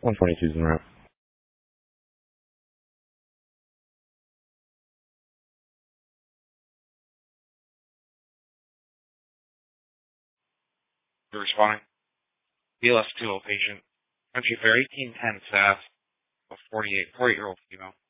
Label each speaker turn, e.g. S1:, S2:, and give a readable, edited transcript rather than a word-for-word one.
S1: 122 is in route. You're responding. BLS 2 patient. Country for 1810 staff. A 48-year-old female.